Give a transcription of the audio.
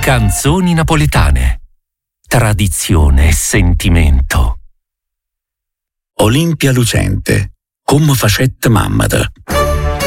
Canzoni napoletane. Tradizione e sentimento. Olimpia lucente, come facette mammata.